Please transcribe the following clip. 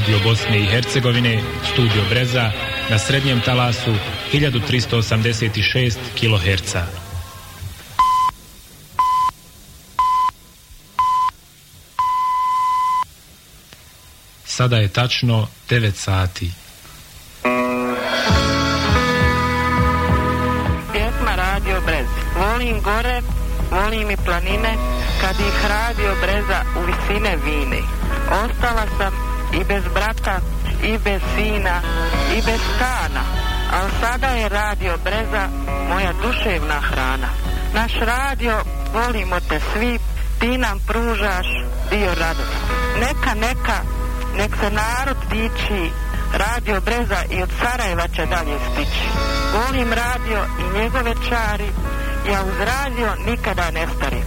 studio Bosne i Hercegovine, studio Breza, na srednjem talasu 1386 kHz. Sada je tačno 9 sati. Pjesma Radio Brez. Volim gore, volim i planine, kad ih Radio Breza u visine vine. Ostala sam i bez brata, i bez sina, i bez stana, ali sada je Radio Breza moja duševna hrana. Naš radio, volimo te svi, ti nam pružaš dio radosti. Nek se narod diči, Radio Breza i od Sarajeva će dalje stići. Volim radio i njegove čari, ja uz radio nikada ne starim.